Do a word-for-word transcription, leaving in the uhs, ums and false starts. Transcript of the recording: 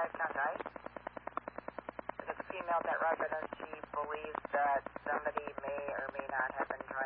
five, count I. There's a female that residence. She believes that somebody may or may not have been driving